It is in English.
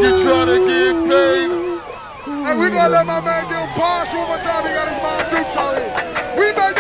you trying to get paid. And we gonna let my man get Posh one more time. He got his mom Dukes out here. We made